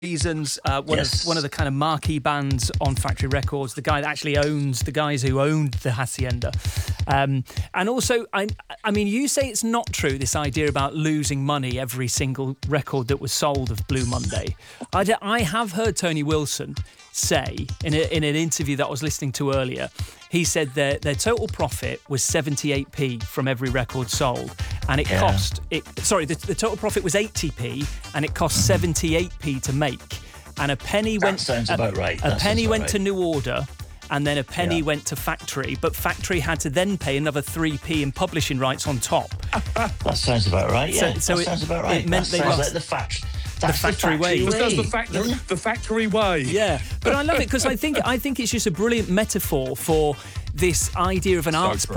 Reasons, one of the kind of marquee bands on Factory Records, the guy that actually owns the guys who owned the Hacienda. And also, I mean, you say it's not true, this idea about losing money every single record that was sold of Blue Monday. I have heard Tony Wilson say in an interview that I was listening to earlier, he said their total profit was 78p from every record sold, and the total profit was 80p, and it cost 78p to make, and a penny went to New Order, and then a penny went to Factory, but Factory had to then pay another 3p in publishing rights on top. That sounds about right. Yeah, so that sounds about right. It meant that sounds like the factory. That's the factory way. That's the factory way. Yeah, but I love it because I think it's just a brilliant metaphor for this idea of an arts